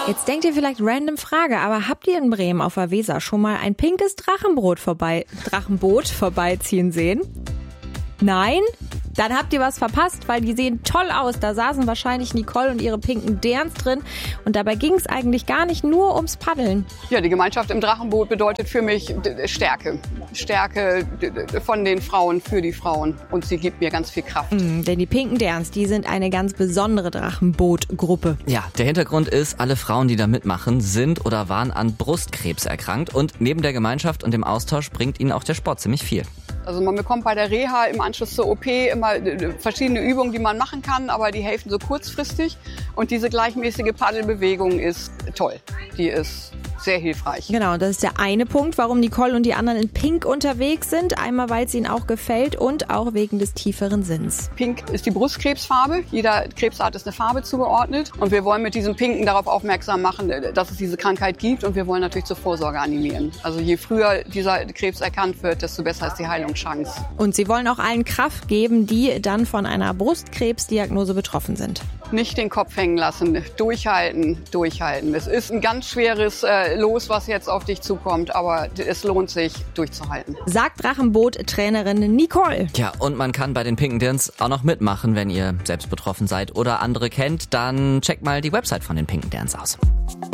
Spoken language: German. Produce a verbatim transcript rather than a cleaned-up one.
Jetzt denkt ihr vielleicht random Frage, aber habt ihr in Bremen auf der Weser schon mal ein pinkes Drachenbrot vorbei, Drachenboot vorbeiziehen sehen? Nein? Dann habt ihr was verpasst, weil die sehen toll aus. Da saßen wahrscheinlich Nicole und ihre pinken Derns drin. Und dabei ging es eigentlich gar nicht nur ums Paddeln. Ja, die Gemeinschaft im Drachenboot bedeutet für mich Stärke. Stärke von den Frauen für die Frauen. Und sie gibt mir ganz viel Kraft. Mm, denn die pinken Derns, die sind eine ganz besondere Drachenboot-Gruppe. Ja, der Hintergrund ist, alle Frauen, die da mitmachen, sind oder waren an Brustkrebs erkrankt. Und neben der Gemeinschaft und dem Austausch bringt ihnen auch der Sport ziemlich viel. Also man bekommt bei der Reha im Anschluss zur O P immer verschiedene Übungen, die man machen kann, aber die helfen so kurzfristig. Und diese gleichmäßige Paddelbewegung ist toll. Die ist sehr hilfreich. Genau, das ist der eine Punkt, warum Nicole und die anderen in Pink unterwegs sind. Einmal, weil es ihnen auch gefällt und auch wegen des tieferen Sinns. Pink ist die Brustkrebsfarbe. Jeder Krebsart ist eine Farbe zugeordnet. Und wir wollen mit diesem Pinken darauf aufmerksam machen, dass es diese Krankheit gibt. Und wir wollen natürlich zur Vorsorge animieren. Also je früher dieser Krebs erkannt wird, desto besser ist die Heilungschance. Und sie wollen auch allen Kraft geben, die dann von einer Brustkrebsdiagnose betroffen sind. Nicht den Kopf hängen lassen, durchhalten, durchhalten. Es ist ein ganz schweres äh, Los, was jetzt auf dich zukommt, aber es lohnt sich, durchzuhalten. Sagt Drachenboot-Trainerin Nicole. Ja, und man kann bei den Pinken Derns auch noch mitmachen, wenn ihr selbst betroffen seid oder andere kennt. Dann checkt mal die Website von den Pinken Derns aus.